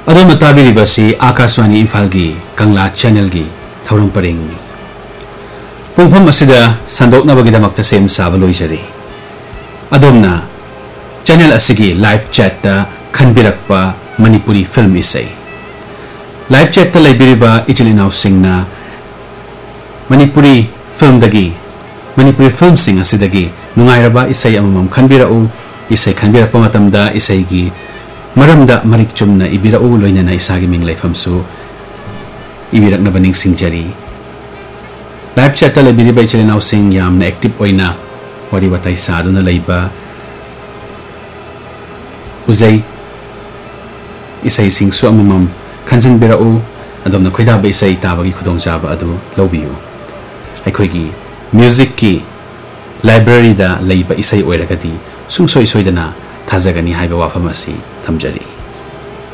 अदोम ताबिरिबसी आकाशवाणी इम्फालगी कंगला चैनलगी थौरम परेंगनी पुंफम असिदा संदोकनबगिदमक्ता same साब लोइजरी अदोमना channel असिगी live chat खनबिरक्पा Manipuri film इसै live chat लेबिरिबा इचिलिनाव सिंगना Manipuri film सिंग असिदगी नुंगाइरबा इसै अममम खनबिरउ इसै खनबिरक्पा मतमदा इसैगी मरमदा Marik Chumna इबिरउ लोइनना इसागी Ming लेफमसु इबिरकनबा निंगसिंगजरी live chat लेबिरिबा इचिलिनाव सिंग यामना एक्टिव ओइना वरी वताई सादुना लेबा उजै इसै सिंगसु अममम खनजिनबिरउ अदोमना खोइदाबा इसै ताबगी खुदोंजाबा अदु लौबियु अखोइगी म्यूजिक की लाइब्रेरी दा लेबा इसै ओइरगदी सुंसोइ सोइदना थाजगनी हाइबा वाफम असि थमजरी।